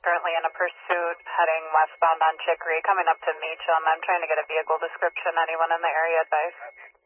currently in a pursuit heading westbound on Chicory, coming up to Meacham. I'm trying to get a vehicle description. Anyone in the area advice?